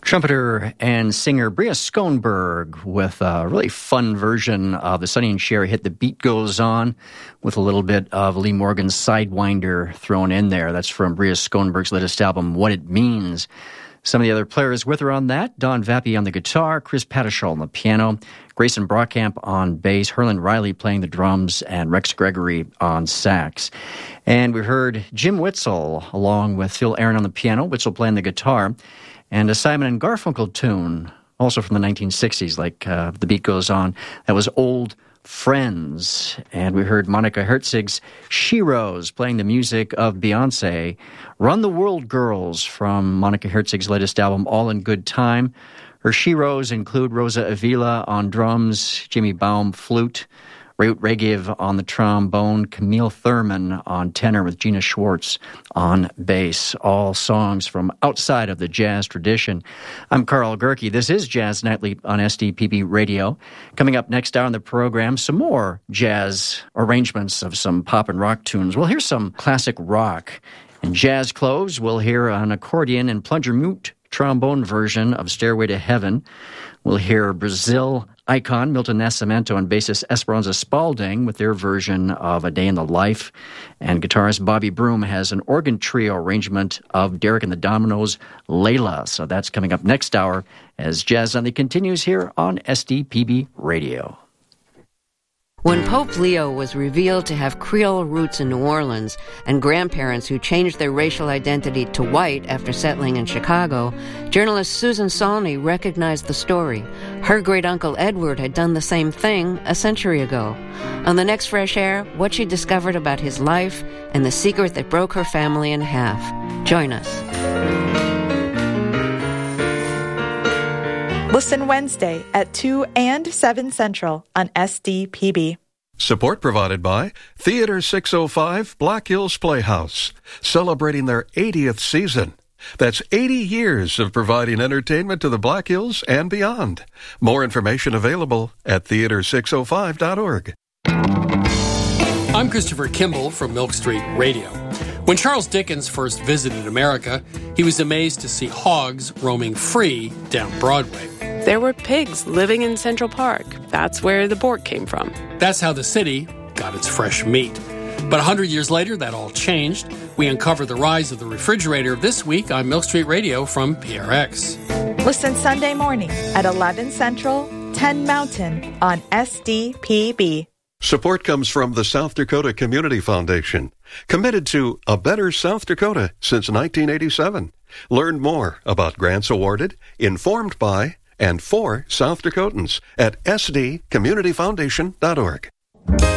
Trumpeter and singer Bria Schoenberg with a really fun version of the Sonny and Cher hit The Beat Goes On with a little bit of Lee Morgan's Sidewinder thrown in there. That's from Bria Schoenberg's latest album, What It Means. Some of the other players with her on that, Don Vappy on the guitar, Chris Pattershall on the piano, Grayson Brockamp on bass, Herlin Riley playing the drums, and Rex Gregory on sax. And we heard Jim Witzel along with Phil Aaron on the piano, Witzel playing the guitar, and a Simon and Garfunkel tune, also from the 1960s, like The Beat Goes On. That was Old Friends. And we heard Monica Herzig's She Rose playing the music of Beyonce. Run the World Girls from Monica Herzig's latest album, All in Good Time. Her She Rose include Rosa Avila on drums, Jimmy Baum flute, Raut Regev on the trombone, Camille Thurman on tenor with Gina Schwartz on bass. All songs from outside of the jazz tradition. I'm Carl Gerke. This is Jazz Nightly on SDPB Radio. Coming up next hour on the program, some more jazz arrangements of some pop and rock tunes. We'll hear some classic rock. In Jazz Close, we'll hear an accordion and plunger mute trombone version of Stairway to Heaven. We'll hear Brazil icon Milton Nascimento and bassist Esperanza Spalding with their version of A Day in the Life. And guitarist Bobby Broom has an organ trio arrangement of Derek and the Dominoes' Layla. So that's coming up next hour as Jazz Nightly continues here on SDPB Radio. When Pope Leo was revealed to have Creole roots in New Orleans and grandparents who changed their racial identity to white after settling in Chicago, journalist Susan Saulney recognized the story. Her great-uncle Edward had done the same thing a century ago. On the next Fresh Air, what she discovered about his life and the secret that broke her family in half. Join us. Listen Wednesday at 2 and 7 Central on SDPB. Support provided by Theater 605 Black Hills Playhouse, celebrating their 80th season. That's 80 years of providing entertainment to the Black Hills and beyond. More information available at theater605.org. I'm Christopher Kimball from Milk Street Radio. When Charles Dickens first visited America, he was amazed to see hogs roaming free down Broadway. There were pigs living in Central Park. That's where the pork came from. That's how the city got its fresh meat. But 100 years later, that all changed. We uncover the rise of the refrigerator this week on Milk Street Radio from PRX. Listen Sunday morning at 11 Central, 10 Mountain on SDPB. Support comes from the South Dakota Community Foundation, committed to a better South Dakota since 1987. Learn more about grants awarded, informed by, and for South Dakotans at sdcommunityfoundation.org.